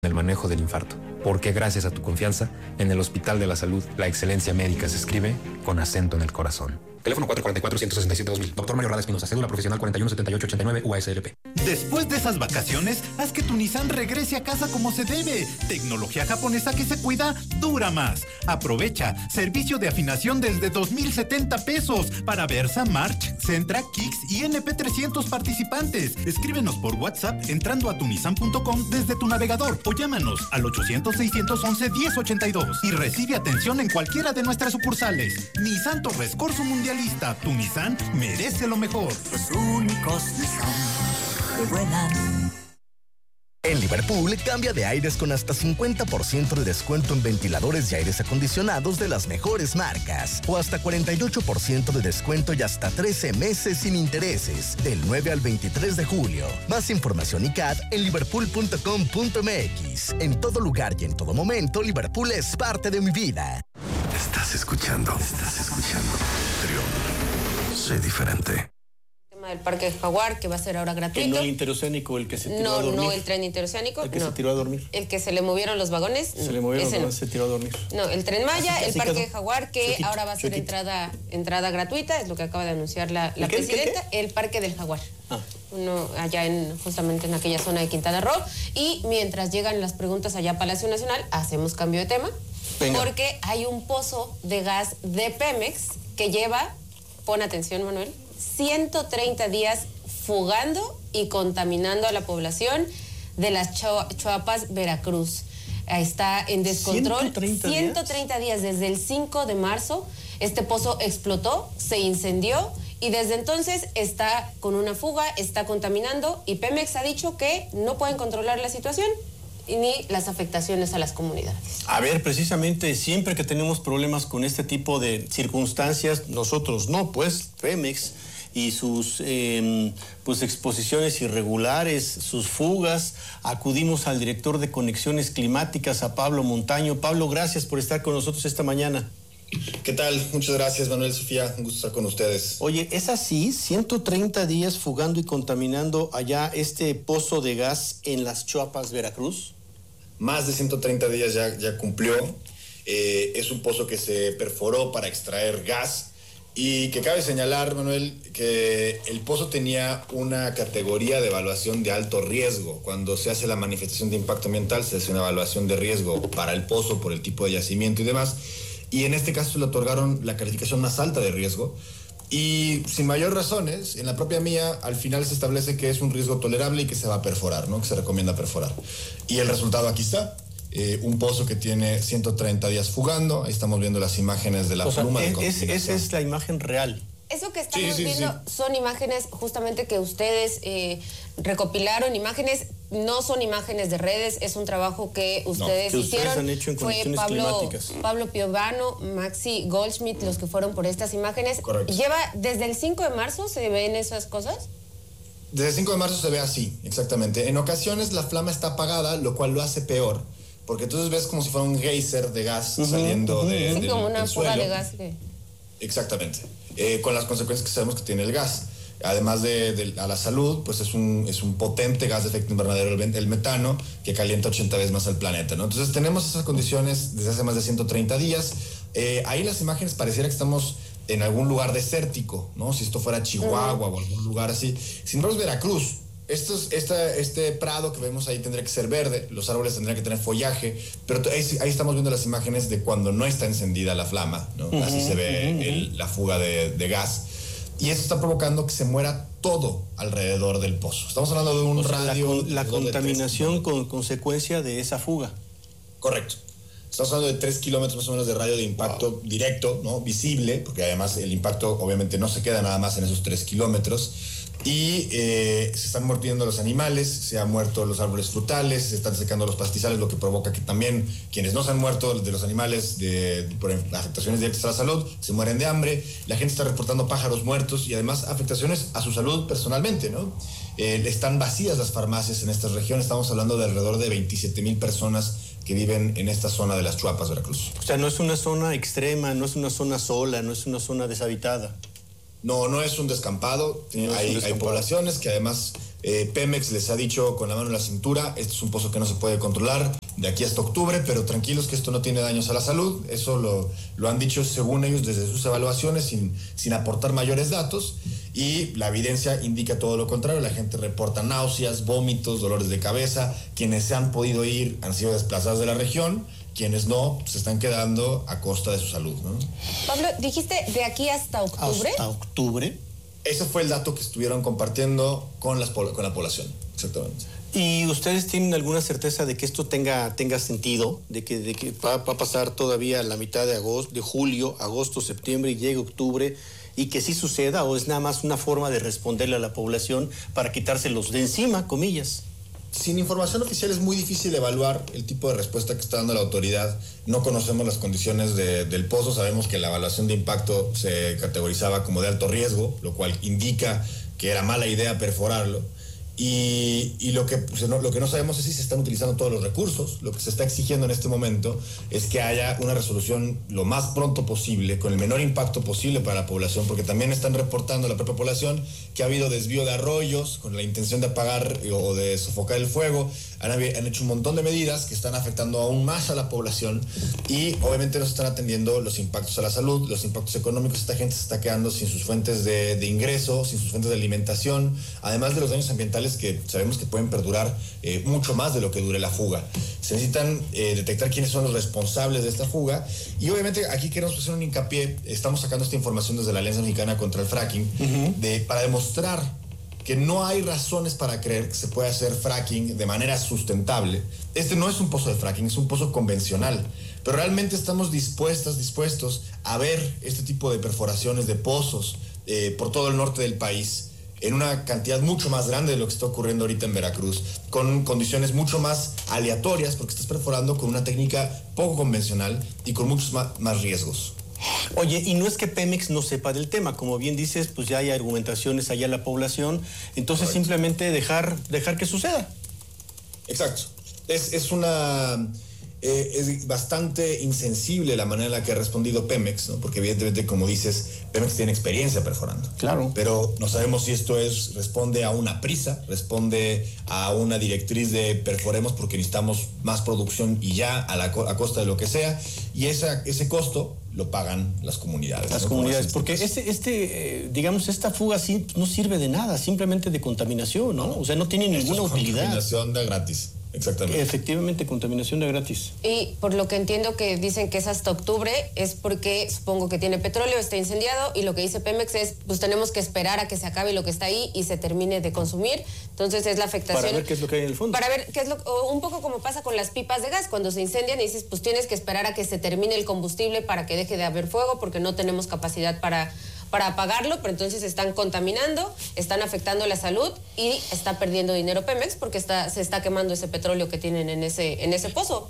el manejo del infarto. Porque gracias a tu confianza, en el Hospital de la Salud, la excelencia médica se escribe con acento en el corazón. Teléfono 444-167-2000. Doctor Mario Rada Espinosa, cédula profesional 417889 UASLP. Después de esas vacaciones, haz que tu Nissan regrese a casa como se debe. Tecnología japonesa que se cuida, dura más. Aprovecha servicio de afinación desde 2,070 pesos para Versa, March, Sentra, Kicks y NP300 participantes. Escríbenos por WhatsApp entrando a tunissan.com desde tu navegador o llámanos al 800-611-1082 y recibe atención en cualquiera de nuestras sucursales. Nissan Torres Corso Mundialista. Tu Nissan merece lo mejor. Los únicos Nissan que vuelan. En Liverpool, cambia de aires con hasta 50% de descuento en ventiladores y aires acondicionados de las mejores marcas. O hasta 48% de descuento y hasta 13 meses sin intereses. Del 9 al 23 de julio. Más información y CAD en liverpool.com.mx. En todo lugar y en todo momento, Liverpool es parte de mi vida. Estás escuchando Trión. Sé diferente. Del Parque Jaguar, que va a ser ahora gratuito. ¿El interoceánico, el que se tiró a dormir? No, el tren interoceánico. ¿El que se tiró a dormir? El que se le movieron los vagones. Se le movieron los vagones, se tiró a dormir. No, el Tren Maya, el Parque Jaguar, que Chuequito, ahora va a ser entrada gratuita, es lo que acaba de anunciar la presidenta. ¿Qué? El Parque del Jaguar. Uno allá justamente en aquella zona de Quintana Roo. Y mientras llegan las preguntas allá a Palacio Nacional, hacemos cambio de tema. Venga. Porque hay un pozo de gas de Pemex que lleva, pon atención Manuel, 130 días fugando y contaminando a la población de las Chuapas, Veracruz. Está en descontrol. 130 días desde el 5 de marzo. Este pozo explotó, se incendió y desde entonces está con una fuga, está contaminando y Pemex ha dicho que no pueden controlar la situación ni las afectaciones a las comunidades. A ver, precisamente siempre que tenemos problemas con este tipo de circunstancias, nosotros no, pues Pemex y sus pues exposiciones irregulares, sus fugas, acudimos al director de Conexiones Climáticas, a Pablo Montaño. Pablo, gracias por estar con nosotros esta mañana. ¿Qué tal? Muchas gracias, Manuel, Sofía, un gusto estar con ustedes. Oye, ¿es así? 130 días fugando y contaminando allá este pozo de gas en las Chuapas, Veracruz. Más de 130 días ya cumplió. Es un pozo que se perforó para extraer gas. Y que cabe señalar, Manuel, que el pozo tenía una categoría de evaluación de alto riesgo. Cuando se hace la manifestación de impacto ambiental, se hace una evaluación de riesgo para el pozo por el tipo de yacimiento y demás. Y en este caso le otorgaron la calificación más alta de riesgo. Y sin mayor razones, en la propia mía, al final se establece que es un riesgo tolerable y que se va a perforar, ¿no? Que se recomienda perforar. Y el resultado aquí está. Un pozo que tiene 130 días fugando. Ahí estamos viendo las imágenes de la pluma. Esa es la imagen real. Eso que estamos viendo son imágenes justamente que ustedes recopilaron, imágenes, no son imágenes de redes, es un trabajo que ustedes hicieron. Han hecho en Fue Pablo Piovano, Maxi Goldschmidt, los que fueron por estas imágenes. Correcto. Desde el 5 de marzo se ven esas cosas. Desde el 5 de marzo se ve así, exactamente. En ocasiones la flama está apagada, lo cual lo hace peor. Porque entonces ves como si fuera un geyser de gas saliendo del como una fuga de gas. Exactamente. Con las consecuencias que sabemos que tiene el gas. Además a la salud, pues es un potente gas de efecto invernadero, el metano, que calienta 80 veces más al planeta, ¿no? Entonces tenemos esas condiciones desde hace más de 130 días. Ahí las imágenes pareciera que estamos en algún lugar desértico, ¿no? Si esto fuera Chihuahua o algún lugar así. Sin embargo, es Veracruz. Este prado que vemos ahí tendría que ser verde, los árboles tendrían que tener follaje, pero ahí estamos viendo las imágenes de cuando no está encendida la flama, ¿no? Así se ve la fuga de gas. Y eso está provocando que se muera todo alrededor del pozo. Estamos hablando de un radio... La contaminación con consecuencia de esa fuga. Correcto. Estamos hablando de 3 kilómetros más o menos de radio de impacto directo, ¿no? Visible, porque además el impacto obviamente no se queda nada más en esos 3 kilómetros. Y se están muriendo los animales, se han muerto los árboles frutales, se están secando los pastizales, lo que provoca que también quienes no se han muerto de los animales por afectaciones directas a la salud se mueren de hambre. La gente está reportando pájaros muertos y además afectaciones a su salud personalmente, ¿no? Están vacías las farmacias en estas regiones. Estamos hablando de alrededor de 27,000 personas que viven en esta zona de las Chuapas, Veracruz. O sea, no es una zona extrema, no es una zona sola, no es una zona deshabitada. No es un descampado. Hay poblaciones que además Pemex les ha dicho con la mano en la cintura, este es un pozo que no se puede controlar de aquí hasta octubre, pero tranquilos que esto no tiene daños a la salud. Eso lo han dicho según ellos desde sus evaluaciones sin aportar mayores datos, y la evidencia indica todo lo contrario. La gente reporta náuseas, vómitos, dolores de cabeza. Quienes se han podido ir han sido desplazados de la región, quienes no se están quedando a costa de su salud, ¿no? Pablo, dijiste de aquí hasta octubre. ¿Hasta octubre? Ese fue el dato que estuvieron compartiendo con la población, exactamente. ¿Y ustedes tienen alguna certeza de que esto tenga sentido? ¿De que va a pasar todavía la mitad de julio, agosto, septiembre y llegue octubre y que sí suceda? ¿O es nada más una forma de responderle a la población para quitárselos de encima, comillas? Sin información oficial es muy difícil evaluar el tipo de respuesta que está dando la autoridad. No conocemos las condiciones del pozo. Sabemos que la evaluación de impacto se categorizaba como de alto riesgo, lo cual indica que era mala idea perforarlo. Y lo que no sabemos es si se están utilizando todos los recursos. Lo que se está exigiendo en este momento es que haya una resolución lo más pronto posible, con el menor impacto posible para la población, porque también están reportando la propia población que ha habido desvío de arroyos con la intención de apagar o de sofocar el fuego. Han hecho un montón de medidas que están afectando aún más a la población, y obviamente no se están atendiendo los impactos a la salud, los impactos económicos. Esta gente se está quedando sin sus fuentes de ingreso, sin sus fuentes de alimentación, además de los daños ambientales que sabemos que pueden perdurar mucho más de lo que dure la fuga. Se necesitan detectar quiénes son los responsables de esta fuga, y obviamente aquí queremos hacer un hincapié. Estamos sacando esta información desde la Alianza Mexicana contra el Fracking, para demostrar que no hay razones para creer que se puede hacer fracking de manera sustentable. Este no es un pozo de fracking, es un pozo convencional, pero realmente estamos dispuestos a ver este tipo de perforaciones de pozos por todo el norte del país, en una cantidad mucho más grande de lo que está ocurriendo ahorita en Veracruz, con condiciones mucho más aleatorias, porque estás perforando con una técnica poco convencional y con muchos más riesgos. Oye, y no es que Pemex no sepa del tema, como bien dices, pues ya hay argumentaciones allá en la población, entonces correcto, simplemente dejar que suceda. Exacto. Es bastante insensible la manera en la que ha respondido Pemex, ¿no? Porque evidentemente, como dices, Pemex tiene experiencia perforando. Claro. Pero no sabemos si esto responde a una prisa, responde a una directriz de perforemos porque necesitamos más producción y ya, a costa de lo que sea, y ese costo lo pagan las comunidades. Las comunidades, porque digamos, esta fuga sí no sirve de nada, simplemente de contaminación, ¿no? O sea, no tiene ninguna utilidad. Contaminación de gratis. Exactamente. Efectivamente, contaminación de gratis. Y por lo que entiendo que dicen que es hasta octubre, es porque supongo que tiene petróleo, está incendiado, y lo que dice Pemex es, pues tenemos que esperar a que se acabe lo que está ahí y se termine de consumir. Entonces es la afectación. Para ver qué es lo que hay en el fondo. Para ver qué es un poco como pasa con las pipas de gas, cuando se incendian y dices, pues tienes que esperar a que se termine el combustible para que deje de haber fuego, porque no tenemos capacidad para apagarlo, pero entonces están contaminando, están afectando la salud y está perdiendo dinero Pemex porque se está quemando ese petróleo que tienen en ese pozo.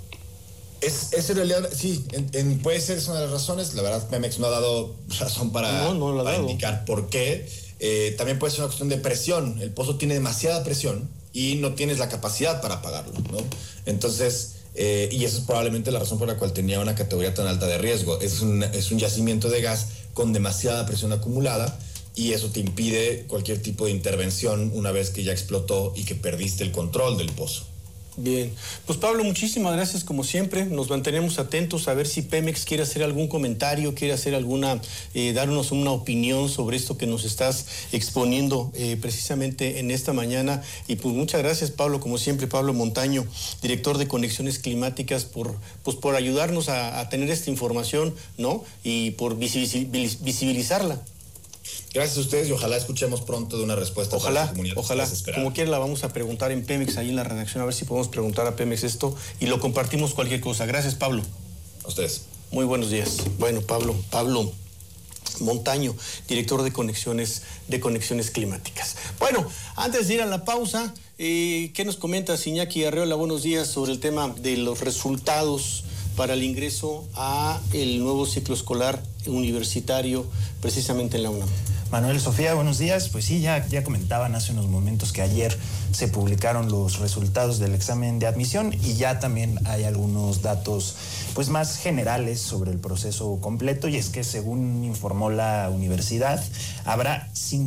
Es en realidad, sí, puede ser una de las razones. La verdad, Pemex no ha dado razón para indicar por qué. También puede ser una cuestión de presión. El pozo tiene demasiada presión y no tienes la capacidad para apagarlo, ¿no? Entonces, y esa es probablemente la razón por la cual tenía una categoría tan alta de riesgo. Es un yacimiento de gas con demasiada presión acumulada, y eso te impide cualquier tipo de intervención una vez que ya explotó y que perdiste el control del pozo. Bien, pues Pablo, muchísimas gracias como siempre. Nos mantenemos atentos a ver si Pemex quiere hacer algún comentario, quiere hacer darnos una opinión sobre esto que nos estás exponiendo precisamente en esta mañana. Y pues muchas gracias, Pablo, como siempre, Pablo Montaño, director de Conexiones Climáticas, por ayudarnos a tener esta información, ¿no? Y por visibilizarla. Gracias a ustedes, y ojalá escuchemos pronto de una respuesta. Ojalá, como quiera la vamos a preguntar en Pemex, ahí en la redacción, a ver si podemos preguntar a Pemex esto y lo compartimos cualquier cosa. Gracias, Pablo. A ustedes. Muy buenos días. Bueno, Pablo Montaño, director de Conexiones Climáticas. Bueno, antes de ir a la pausa, ¿qué nos comentas, Iñaki Arreola? Buenos días, sobre el tema de los resultados para el ingreso a el nuevo ciclo escolar universitario precisamente en la UNAM. Manuel, Sofía, buenos días. Pues sí, ya comentaban hace unos momentos que ayer se publicaron los resultados del examen de admisión y ya también hay algunos datos pues más generales sobre el proceso completo, y es que según informó la universidad habrá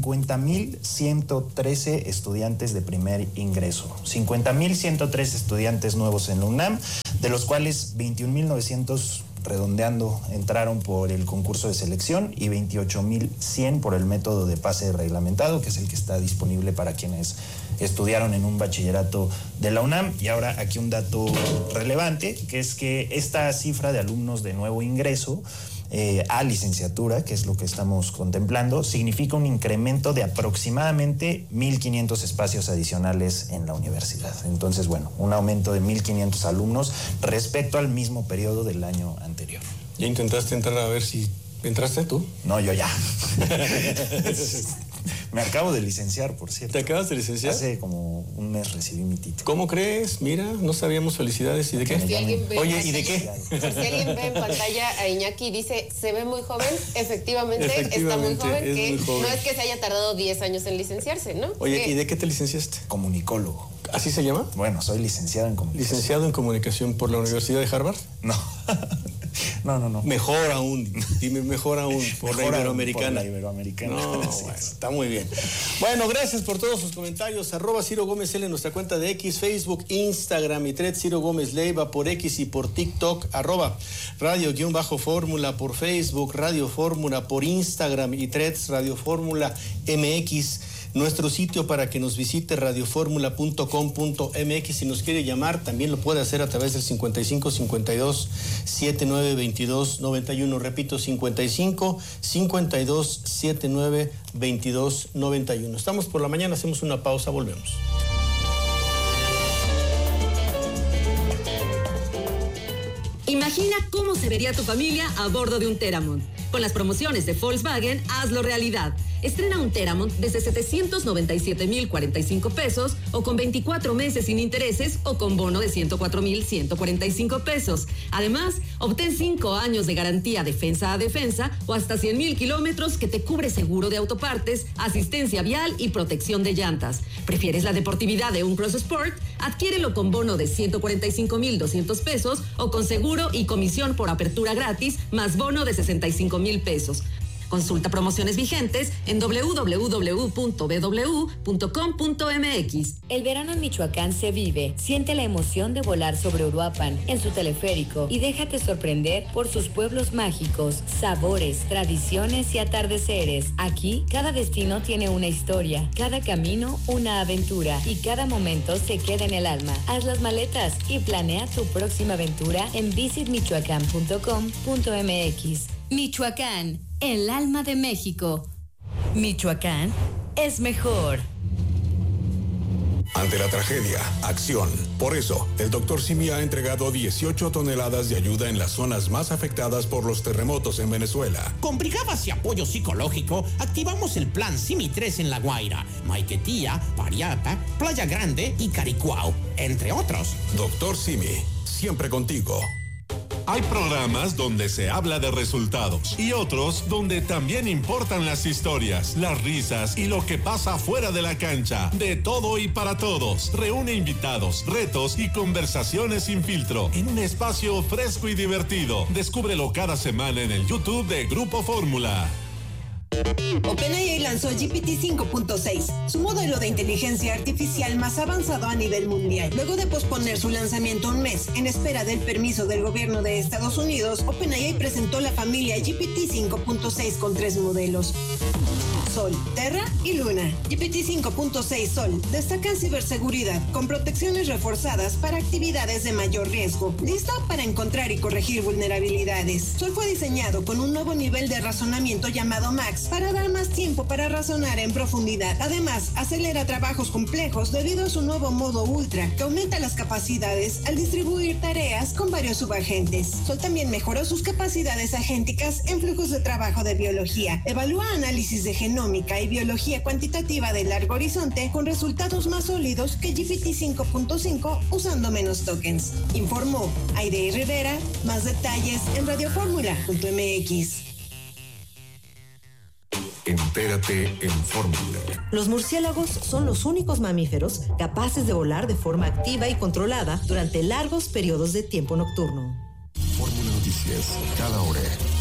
50,113 estudiantes de primer ingreso, 50,113 estudiantes nuevos en la UNAM, de los cuales 21,900 redondeando entraron por el concurso de selección y 28,100 por el método de pase reglamentado, que es el que está disponible para quienes estudiaron en un bachillerato de la UNAM. Y ahora aquí un dato relevante, que es que esta cifra de alumnos de nuevo ingreso a licenciatura, que es lo que estamos contemplando, significa un incremento de aproximadamente 1,500 espacios adicionales en la universidad. Entonces, bueno, un aumento de 1,500 alumnos respecto al mismo periodo del año anterior. ¿Ya intentaste entrar a ver si entraste tú? No, yo ya. Me acabo de licenciar, por cierto. ¿Te acabas de licenciar? Hace como un mes recibí mi título. ¿Cómo crees? Mira, no sabíamos. Felicidades. ¿Y de qué? Oye, ¿y de qué? Si alguien ve en pantalla a Iñaki y dice, se ve muy joven, efectivamente está muy joven, que muy joven. No es que se haya tardado 10 años en licenciarse, ¿no? Oye, ¿y de qué te licenciaste? Comunicólogo. ¿Así se llama? Bueno, soy licenciado en comunicación. ¿Licenciado en comunicación por la Universidad de Harvard? No. No. Mejor aún, dime mejor aún, por la Iberoamericana. Por la Iberoamericana. No, bueno, está muy bien. Bueno, gracias por todos sus comentarios. @Ciro Gómez L en nuestra cuenta de X, Facebook, Instagram y Threads, Ciro Gómez Leiva por X y por TikTok, @Radio_Fórmula por Facebook, Radio Fórmula por Instagram y Threads, Radio Fórmula MX. Nuestro sitio para que nos visite, radioformula.com.mx. Si nos quiere llamar, también lo puede hacer a través del 55 52 79 22 91. Repito, 55 52 79 22 91. Estamos por la mañana, hacemos una pausa, volvemos. Imagina cómo se vería tu familia a bordo de un Teramont. Con las promociones de Volkswagen, hazlo realidad. Estrena un Teramont desde 797,045 pesos o con 24 meses sin intereses o con bono de 104,145 pesos. Además, obtén 5 años de garantía defensa a defensa o hasta 100,000 kilómetros que te cubre seguro de autopartes, asistencia vial y protección de llantas. ¿Prefieres la deportividad de un Cross Sport? Adquiérelo con bono de 145,200 pesos o con seguro y comisión por apertura gratis más bono de 65,000 pesos. Consulta promociones vigentes en www.bw.com.mx. El verano en Michoacán se vive. Siente la emoción de volar sobre Uruapan en su teleférico y déjate sorprender por sus pueblos mágicos, sabores, tradiciones y atardeceres. Aquí, cada destino tiene una historia, cada camino una aventura y cada momento se queda en el alma. Haz las maletas y planea tu próxima aventura en visitmichoacán.com.mx. Michoacán, el alma de México. Michoacán es mejor. Ante la tragedia, acción. Por eso, el Dr. Simi ha entregado 18 toneladas de ayuda en las zonas más afectadas por los terremotos en Venezuela. Con brigadas y apoyo psicológico, activamos el plan Simi 3 en La Guaira, Maiquetía, Pariata, Playa Grande y Caricuao, entre otros. Dr. Simi, siempre contigo. Hay programas donde se habla de resultados y otros donde también importan las historias, las risas y lo que pasa fuera de la cancha. De todo y para todos. Reúne invitados, retos y conversaciones sin filtro en un espacio fresco y divertido. Descúbrelo cada semana en el YouTube de Grupo Fórmula. OpenAI lanzó GPT 5.6, su modelo de inteligencia artificial más avanzado a nivel mundial. Luego de posponer su lanzamiento un mes en espera del permiso del gobierno de Estados Unidos, OpenAI presentó la familia GPT 5.6 con 3 modelos: Sol, Terra y Luna. GPT 5.6 Sol destaca en ciberseguridad con protecciones reforzadas para actividades de mayor riesgo, listo para encontrar y corregir vulnerabilidades. Sol fue diseñado con un nuevo nivel de razonamiento llamado Max para dar más tiempo para razonar en profundidad. Además, acelera trabajos complejos debido a su nuevo modo Ultra, que aumenta las capacidades al distribuir tareas con varios subagentes. Sol también mejoró sus capacidades agénticas en flujos de trabajo de biología. Evalúa análisis de genómica y biología cuantitativa de largo horizonte con resultados más sólidos que GPT 5.5 usando menos tokens. Informó Aide Rivera. Más detalles en radioformula.mx. Entérate en Fórmula. Los murciélagos son los únicos mamíferos capaces de volar de forma activa y controlada durante largos periodos de tiempo nocturno. Fórmula Noticias, cada hora.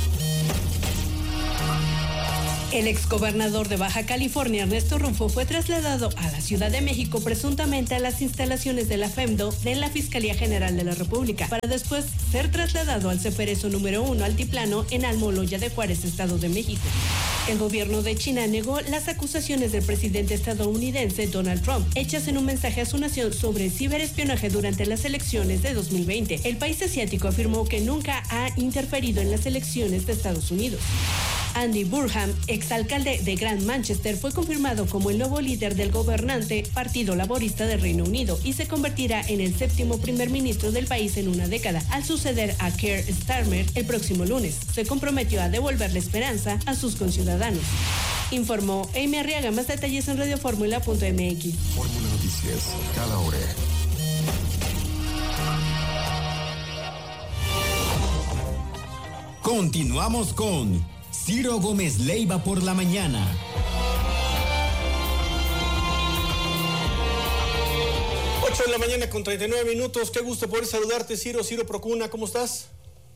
El exgobernador de Baja California, Ernesto Rufo, fue trasladado a la Ciudad de México presuntamente a las instalaciones de la FEMDO de la Fiscalía General de la República, para después ser trasladado al Ceferezo número 1 Altiplano en Almoloya de Juárez, Estado de México. El gobierno de China negó las acusaciones del presidente estadounidense Donald Trump, hechas en un mensaje a su nación sobre ciberespionaje durante las elecciones de 2020. El país asiático afirmó que nunca ha interferido en las elecciones de Estados Unidos. Andy Burnham, exalcalde de Grand Manchester, fue confirmado como el nuevo líder del gobernante Partido Laborista del Reino Unido y se convertirá en el 7º primer ministro del país en una década, al suceder a Keir Starmer el próximo lunes. Se comprometió a devolver la esperanza a sus conciudadanos. Informó Amy Arriaga. Más detalles en radioformula.mx. Fórmula Noticias, cada hora. Continuamos con Ciro Gómez Leiva por la mañana. De la mañana con 39 minutos. Qué gusto poder saludarte, Ciro Procuna, ¿cómo estás?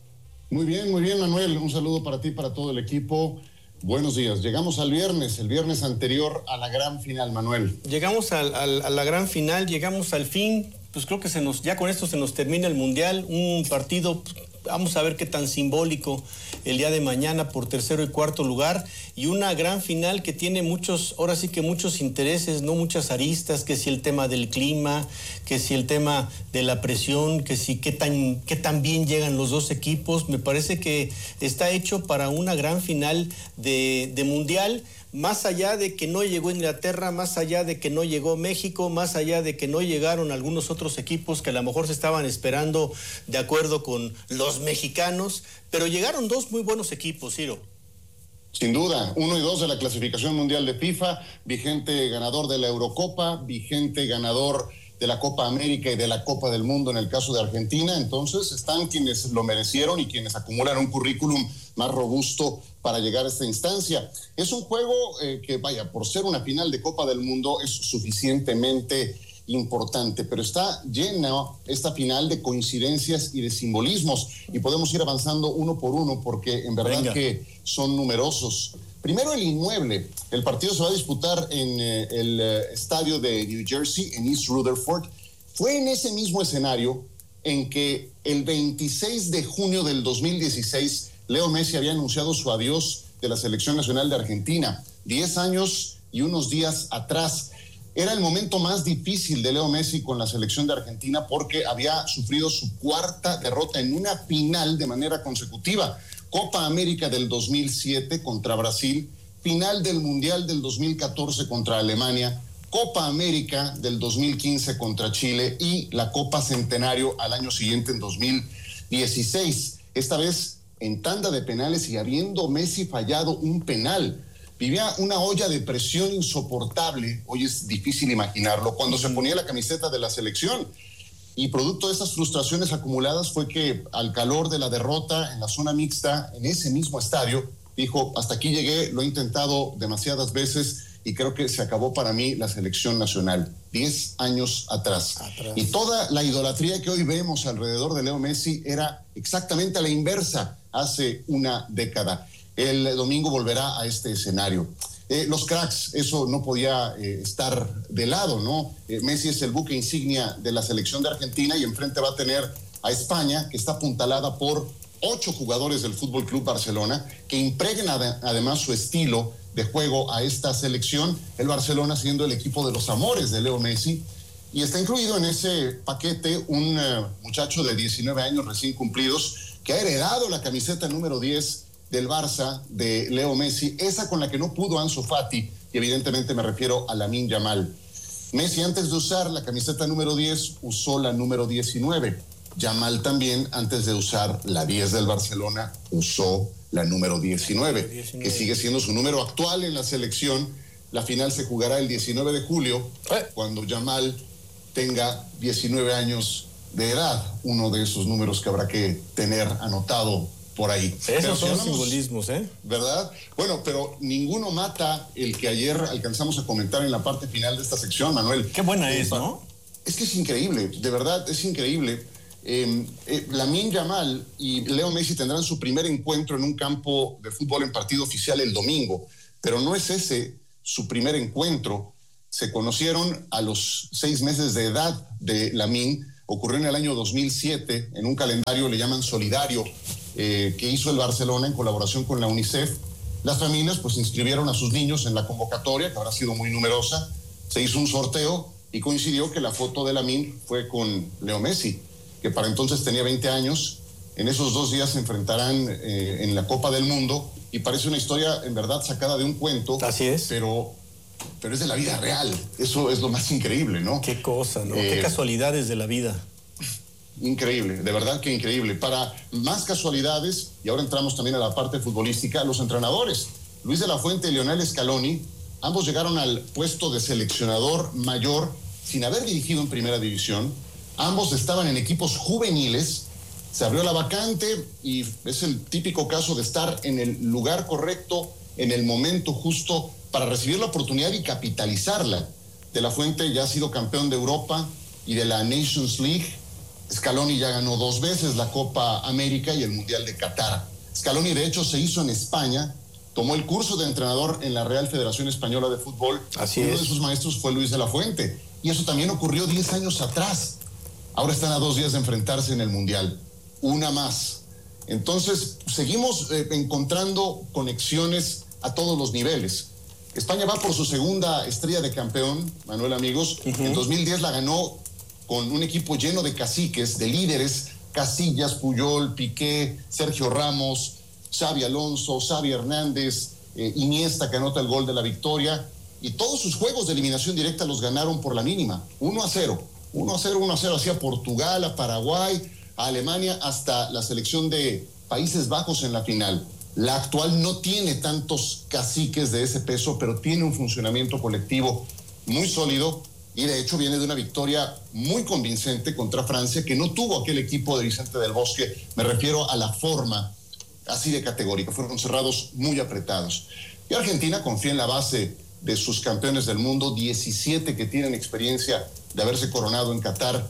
Muy bien, Manuel. Un saludo para ti, para todo el equipo. Buenos días. Llegamos al viernes, el viernes anterior a la gran final, Manuel. Llegamos a la gran final, llegamos al fin. Pues creo que ya con esto se nos termina el Mundial. Un partido, vamos a ver qué tan simbólico el día de mañana por tercero y cuarto lugar, y una gran final que tiene muchos intereses, no muchas aristas, que si el tema del clima, que si el tema de la presión, que si qué tan bien llegan los dos equipos. Me parece que está hecho para una gran final de Mundial. Más allá de que no llegó Inglaterra, más allá de que no llegó México, más allá de que no llegaron algunos otros equipos que a lo mejor se estaban esperando de acuerdo con los mexicanos, pero llegaron dos muy buenos equipos, Ciro. Sin duda, 1 y 2 de la clasificación mundial de FIFA, vigente ganador de la Eurocopa, vigente ganador de la Copa América y de la Copa del Mundo en el caso de Argentina. Entonces están quienes lo merecieron y quienes acumulan un currículum más robusto para llegar a esta instancia. Es un juego que, vaya, por ser una final de Copa del Mundo es suficientemente importante, pero está llena esta final de coincidencias y de simbolismos, y podemos ir avanzando uno por uno porque en verdad que son numerosos. Primero, el inmueble. El partido se va a disputar en el estadio de New Jersey, en East Rutherford. Fue en ese mismo escenario en que el 26 de junio del 2016, Leo Messi había anunciado su adiós de la Selección Nacional de Argentina. 10 años y unos días atrás. Era el momento más difícil de Leo Messi con la selección de Argentina porque había sufrido su 4ª derrota en una final de manera consecutiva. Copa América del 2007 contra Brasil, final del Mundial del 2014 contra Alemania, Copa América del 2015 contra Chile y la Copa Centenario al año siguiente en 2016. Esta vez en tanda de penales y habiendo Messi fallado un penal. Vivía una olla de presión insoportable, hoy es difícil imaginarlo, cuando se ponía la camiseta de la selección. Y producto de esas frustraciones acumuladas fue que al calor de la derrota en la zona mixta, en ese mismo estadio, dijo, hasta aquí llegué, lo he intentado demasiadas veces y creo que se acabó para mí la selección nacional, 10 años atrás. Y toda la idolatría que hoy vemos alrededor de Leo Messi era exactamente a la inversa hace una década. El domingo volverá a este escenario. Los cracks, eso no podía estar de lado, ¿no? Messi es el buque insignia de la selección de Argentina y enfrente va a tener a España, que está apuntalada por 8 jugadores del Fútbol Club Barcelona, que impregna además su estilo de juego a esta selección, el Barcelona siendo el equipo de los amores de Leo Messi, y está incluido en ese paquete un muchacho de 19 años recién cumplidos, que ha heredado la camiseta número 10 del Barça de Leo Messi, esa con la que no pudo Ansu Fati, y evidentemente me refiero a Lamine Yamal. Messi, antes de usar la camiseta número 10, usó la número 19. Yamal también, antes de usar la 10 del Barcelona, usó la número 19, que sigue siendo su número actual en la selección. La final se jugará el 19 de julio, cuando Yamal tenga 19 años de edad, uno de esos números que habrá que tener anotado por ahí. Esos son simbolismos, ¿verdad? Bueno, pero ninguno mata el que ayer alcanzamos a comentar en la parte final de esta sección, Manuel. Qué buena es, ¿no? Es que es increíble, de verdad, es increíble. Lamine Yamal y Leo Messi tendrán su primer encuentro en un campo de fútbol en partido oficial el domingo, pero no es ese su primer encuentro. Se conocieron a los 6 meses de edad de Lamine. Ocurrió en el año 2007 en un calendario, le llaman solidario, que hizo el Barcelona en colaboración con la UNICEF. Las familias pues inscribieron a sus niños en la convocatoria, que habrá sido muy numerosa. Se hizo un sorteo y coincidió que la foto de Lamine fue con Leo Messi, que para entonces tenía 20 años. En esos 2 días se enfrentarán en la Copa del Mundo y parece una historia en verdad sacada de un cuento. Así es. Pero es de la vida real. Eso es lo más increíble, ¿no? Qué cosa, ¿no? Qué casualidades de la vida. Increíble, de verdad que increíble. Para más casualidades, y ahora entramos también a la parte futbolística, los entrenadores, Luis de la Fuente y Lionel Scaloni, ambos llegaron al puesto de seleccionador mayor sin haber dirigido en primera división. Ambos estaban en equipos juveniles. Se abrió la vacante y es el típico caso de estar en el lugar correcto, en el momento justo para recibir la oportunidad y capitalizarla. De la Fuente ya ha sido campeón de Europa y de la Nations League. Scaloni ya ganó 2 veces la Copa América y el Mundial de Qatar. Scaloni, de hecho, se hizo en España, tomó el curso de entrenador en la Real Federación Española de Fútbol. Así Uno es. de sus maestros fue Luis de la Fuente. Y eso también ocurrió 10 años atrás. Ahora están a 2 días de enfrentarse en el Mundial. Una más. Entonces, seguimos encontrando conexiones a todos los niveles. España va por su segunda estrella de campeón, Manuel, amigos. En 2010 la ganó con un equipo lleno de caciques, de líderes: Casillas, Puyol, Piqué, Sergio Ramos, Xavi Alonso, Xavi Hernández, Iniesta, que anota el gol de la victoria. Y todos sus juegos de eliminación directa los ganaron por la mínima, 1-0. 1-0, hacia Portugal, a Paraguay, a Alemania, hasta la selección de Países Bajos en la final. La actual no tiene tantos caciques de ese peso, pero tiene un funcionamiento colectivo muy sólido y de hecho viene de una victoria muy convincente contra Francia, que no tuvo aquel equipo de Vicente del Bosque. Me refiero a la forma así de categórica, fueron cerrados muy apretados. Y Argentina confía en la base de sus campeones del mundo, 17 que tienen experiencia de haberse coronado en Qatar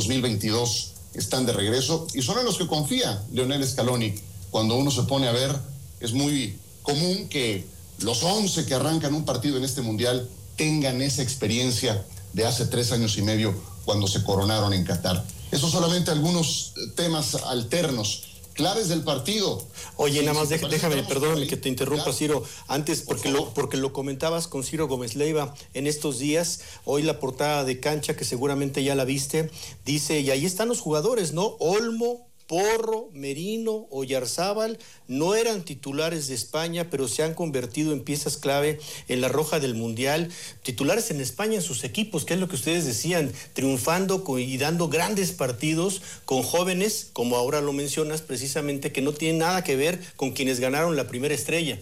2022, están de regreso y son en los que confía Lionel Scaloni. Cuando uno se pone a ver, es muy común que los 11 que arrancan un partido en este mundial tengan esa experiencia de hace 3 años y medio cuando se coronaron en Qatar. Esos solamente algunos temas alternos, claves del partido. Oye, nada más déjame, perdóname que te interrumpa, claro, Ciro, antes porque lo comentabas con Ciro Gómez Leiva en estos días. Hoy la portada de Cancha, que seguramente ya la viste, dice, y ahí están los jugadores, ¿no? Olmo, Porro, Merino, Oyarzábal no eran titulares de España, pero se han convertido en piezas clave en la roja del Mundial. Titulares en España en sus equipos, que es lo que ustedes decían, triunfando y dando grandes partidos con jóvenes, como ahora lo mencionas precisamente, que no tienen nada que ver con quienes ganaron la primera estrella.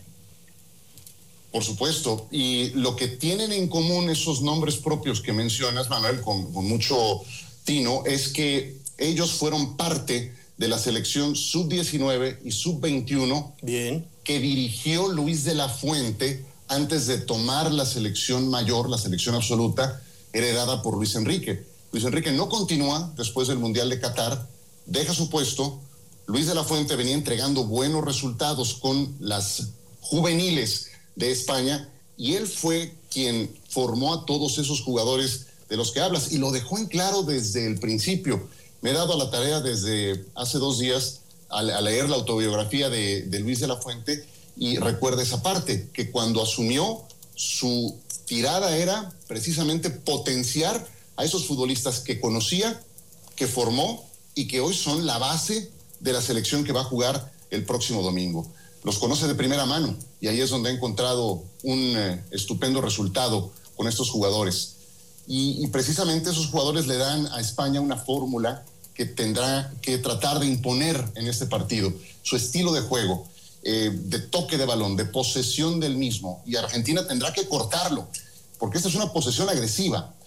Por supuesto, y lo que tienen en común esos nombres propios que mencionas, Manuel, con mucho tino, es que ellos fueron parte de la selección sub-19 y sub-21 que dirigió Luis de la Fuente antes de tomar la selección mayor, la selección absoluta, heredada por Luis Enrique. Luis Enrique no continúa después del Mundial de Qatar, deja su puesto. Luis de la Fuente venía entregando buenos resultados con las juveniles de España y él fue quien formó a todos esos jugadores de los que hablas y lo dejó en claro desde el principio. Me he dado a la tarea desde hace 2 días a leer la autobiografía de Luis de la Fuente y recuerda esa parte, que cuando asumió, su tirada era precisamente potenciar a esos futbolistas que conocía, que formó y que hoy son la base de la selección que va a jugar el próximo domingo. Los conoce de primera mano y ahí es donde ha encontrado un estupendo resultado con estos jugadores. Y precisamente esos jugadores le dan a España una fórmula que tendrá que tratar de imponer en este partido. Su estilo de juego, de toque de balón, de posesión del mismo. Y Argentina tendrá que cortarlo, porque esta es una posesión agresiva.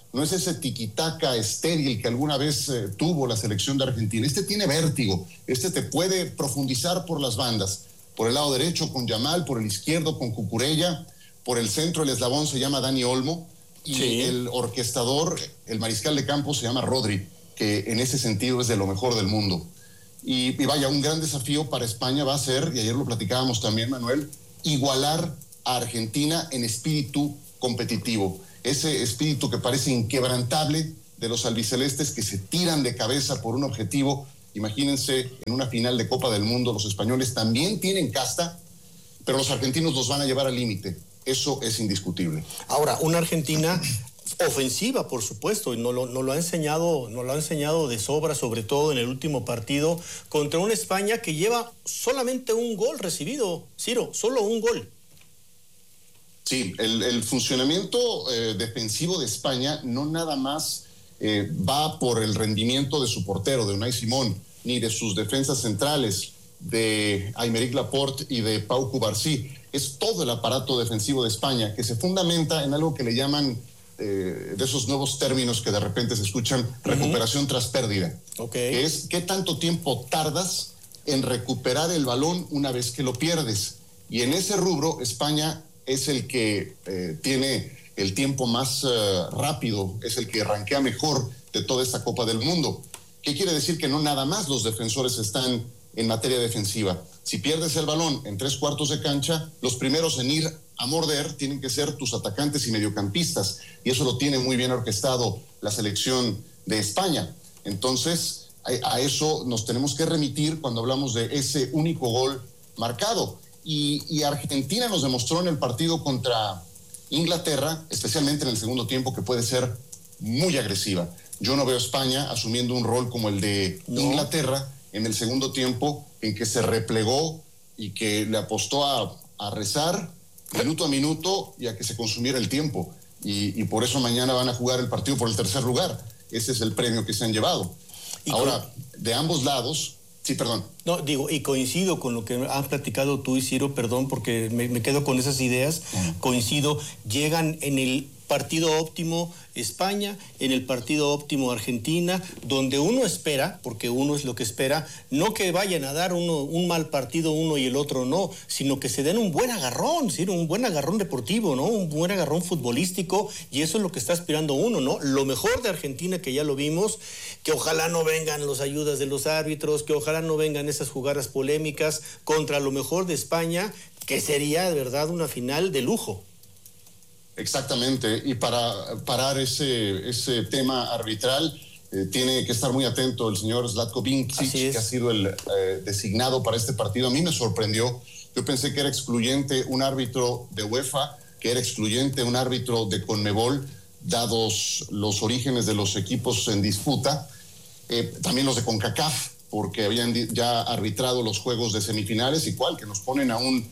no es ese tiquitaca estéril que alguna vez tuvo la selección de Argentina. Este tiene vértigo, este te puede profundizar por las bandas, por el lado derecho con Yamal, por el izquierdo con Cucurella, por el centro el eslabón se llama Dani Olmo, y el orquestador, el mariscal de campo se llama Rodri, que en ese sentido es de lo mejor del mundo. Y vaya, un gran desafío para España va a ser, y ayer lo platicábamos también, Manuel, igualar a Argentina en espíritu competitivo. Ese espíritu que parece inquebrantable de los albicelestes que se tiran de cabeza por un objetivo. Imagínense, en una final de Copa del Mundo, los españoles también tienen casta, pero los argentinos los van a llevar al límite. Eso es indiscutible. Ahora, una Argentina ofensiva, por supuesto, y nos lo ha enseñado de sobra, sobre todo en el último partido, contra una España que lleva solamente un gol recibido, Ciro, solo un gol. Sí, el funcionamiento defensivo de España no nada más va por el rendimiento de su portero, de Unai Simón, ni de sus defensas centrales, de Aymeric Laporte y de Pau Cubarsí. Es todo el aparato defensivo de España que se fundamenta en algo que le llaman, de esos nuevos términos que de repente se escuchan, recuperación tras pérdida. Que es qué tanto tiempo tardas en recuperar el balón una vez que lo pierdes. Y en ese rubro, España es el que tiene el tiempo más rápido, es el que rankea mejor de toda esta Copa del Mundo. ¿Qué quiere decir? Que no nada más los defensores están en materia defensiva. Si pierdes el balón en 3/4 de cancha, los primeros en ir a morder tienen que ser tus atacantes y mediocampistas, y eso lo tiene muy bien orquestado la selección de España. Entonces, a eso nos tenemos que remitir cuando hablamos de ese único gol marcado. Y Argentina nos demostró en el partido contra Inglaterra, especialmente en el segundo tiempo, que puede ser muy agresiva. Yo no veo a España asumiendo un rol como el de Inglaterra en el segundo tiempo, en que se replegó y que le apostó a rezar minuto a minuto y a que se consumiera el tiempo. Y por eso mañana van a jugar el partido por el tercer lugar. Ese es el premio que se han llevado. Ahora, de ambos lados... Sí, perdón. No, digo, y coincido con lo que han platicado tú y Ciro, perdón, porque me quedo con esas ideas. Coincido, llegan en el partido óptimo España, en el partido óptimo Argentina, donde uno espera, porque uno es lo que espera, no que vayan a dar un mal partido uno y el otro no, sino que se den un buen agarrón, ¿sí? Un buen agarrón deportivo, ¿no? Un buen agarrón futbolístico, y eso es lo que está aspirando uno, ¿no? Lo mejor de Argentina, que ya lo vimos, que ojalá no vengan las ayudas de los árbitros, que ojalá no vengan esas jugadas polémicas, contra lo mejor de España, que sería de verdad una final de lujo. Exactamente, y para parar ese tema arbitral tiene que estar muy atento el señor Zlatko Vincic, que ha sido el designado para este partido. A mí me sorprendió, yo pensé que era excluyente un árbitro de UEFA, que era excluyente un árbitro de CONMEBOL, dados los orígenes de los equipos en disputa, también los de CONCACAF, porque habían ya arbitrado los juegos de semifinales, igual que nos ponen a un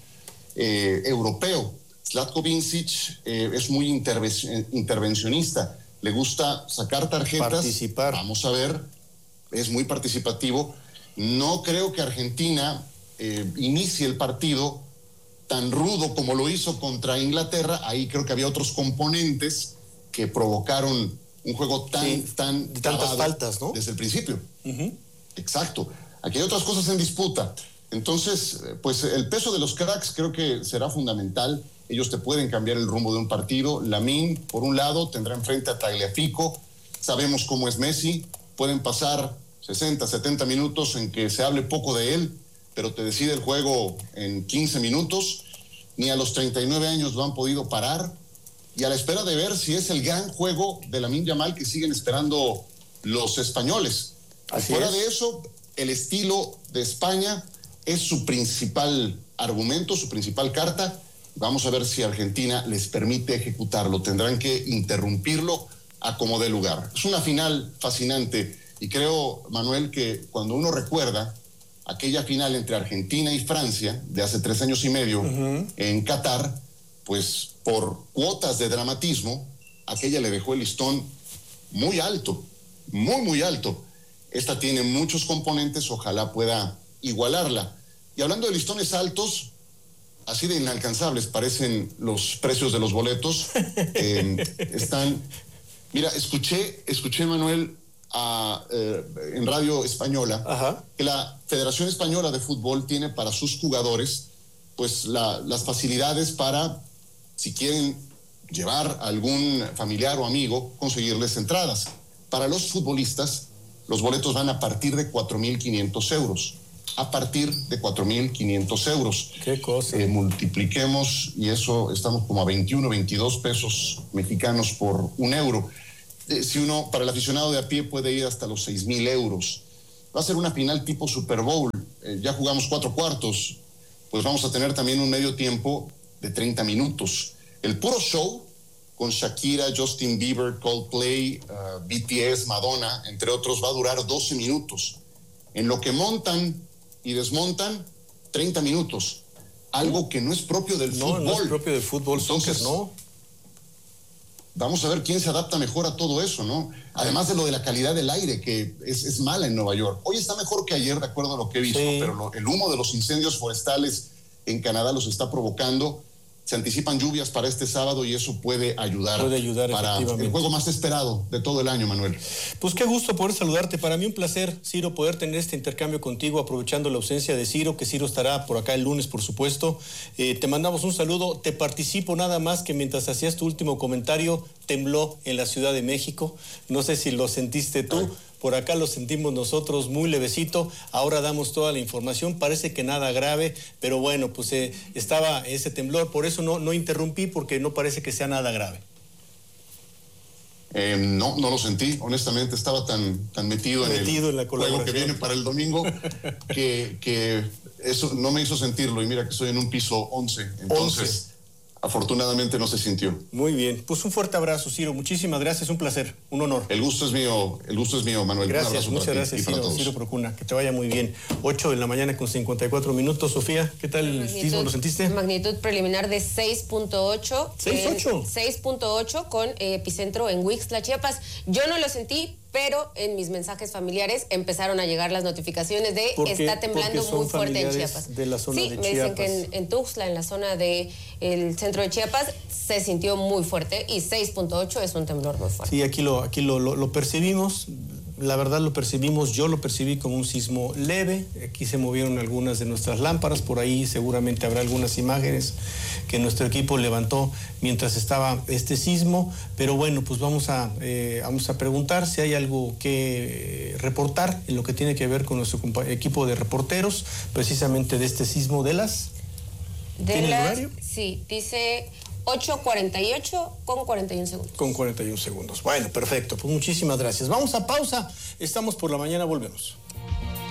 europeo. Zlatko Vincic es muy intervencionista, le gusta sacar tarjetas, participar. Vamos a ver, es muy participativo. No creo que Argentina inicie el partido tan rudo como lo hizo contra Inglaterra. Ahí creo que había otros componentes que provocaron un juego tan tantas faltas, ¿no? Desde el principio. Exacto. Aquí hay otras cosas en disputa. Entonces, pues el peso de los cracks creo que será fundamental. Ellos te pueden cambiar el rumbo de un partido. Lamine, por un lado, tendrá enfrente a Tagliafico. Sabemos cómo es Messi. Pueden pasar 60, 70 minutos en que se hable poco de él, pero te decide el juego en 15 minutos. Ni a los 39 años lo han podido parar. Y a la espera de ver si es el gran juego de Lamine Yamal que siguen esperando los españoles. Fuera de eso, el estilo de España es su principal argumento, su principal carta. Vamos a ver si Argentina les permite ejecutarlo. Tendrán que interrumpirlo a como dé lugar. Es una final fascinante y creo, Manuel, que cuando uno recuerda aquella final entre Argentina y Francia de hace 3 años y medio en Qatar, pues por cuotas de dramatismo, aquella le dejó el listón muy alto, muy, muy alto. Esta tiene muchos componentes, ojalá pueda igualarla. Y hablando de listones altos, así de inalcanzables parecen los precios de los boletos. Están Mira, escuché Manuel, en Radio Española, que la Federación Española de Fútbol tiene para sus jugadores pues las facilidades para, si quieren llevar a algún familiar o amigo, conseguirles entradas. Para los futbolistas, los boletos van a partir de 4.500 euros. A partir de 4.500 euros. ¿Qué cosa? Multipliquemos, y eso estamos como a 21, 22 pesos mexicanos por un euro. Si uno, para el aficionado de a pie, puede ir hasta los 6,000 euros. Va a ser una final tipo Super Bowl. Ya jugamos 4 cuartos. Pues vamos a tener también un medio tiempo de 30 minutos. El puro show, con Shakira, Justin Bieber, Coldplay, BTS, Madonna, entre otros, va a durar 12 minutos. En lo que montan y desmontan, 30 minutos. Algo que no es propio del fútbol. No es propio del fútbol. Entonces, no. Vamos a ver quién se adapta mejor a todo eso, ¿no? Además de lo de la calidad del aire, que es mala en Nueva York. Hoy está mejor que ayer, de acuerdo a lo que he visto, pero el humo de los incendios forestales en Canadá los está provocando. Se anticipan lluvias para este sábado y eso puede ayudar para el juego más esperado de todo el año, Manuel. Pues qué gusto poder saludarte. Para mí un placer, Ciro, poder tener este intercambio contigo, aprovechando la ausencia de Ciro, que Ciro estará por acá el lunes, por supuesto. Te mandamos un saludo. Te participo nada más que mientras hacías tu último comentario, tembló en la Ciudad de México. No sé si lo sentiste tú. Por acá lo sentimos nosotros muy levecito. Ahora damos toda la información. Parece que nada grave, pero bueno, pues estaba ese temblor. Por eso no interrumpí, porque no parece que sea nada grave. No lo sentí. Honestamente, estaba tan metido en el juego que viene para el domingo que eso no me hizo sentirlo. Y mira que estoy en un piso 11. Entonces, afortunadamente no se sintió. Muy bien. Pues un fuerte abrazo, Ciro. Muchísimas gracias. Un placer. Un honor. El gusto es mío, Manuel. Gracias. Muchas gracias, Ciro Procuna. Que te vaya muy bien. 8 de la mañana con 54 minutos. Sofía, ¿qué tal el sismo? ¿Lo sentiste? Magnitud preliminar de 6.8. 6.8. 6.8 con epicentro en Huixtla, Chiapas. Yo no lo sentí, pero en mis mensajes familiares empezaron a llegar las notificaciones de está temblando muy fuerte en Chiapas. De la zona de Chiapas. Me dicen que en Tuxtla, en la zona del centro de Chiapas, se sintió muy fuerte y 6.8 es un temblor muy fuerte. Sí, aquí lo percibimos. La verdad lo percibimos, yo lo percibí como un sismo leve. Aquí se movieron algunas de nuestras lámparas, por ahí seguramente habrá algunas imágenes que nuestro equipo levantó mientras estaba este sismo, pero bueno, pues vamos a preguntar si hay algo que reportar en lo que tiene que ver con nuestro equipo de reporteros, precisamente de este sismo de las... ¿Tiene el horario? Sí, dice 8:48 con 41 segundos. Con 41 segundos. Bueno, perfecto. Pues muchísimas gracias. Vamos a pausa. Estamos por la mañana, volvemos.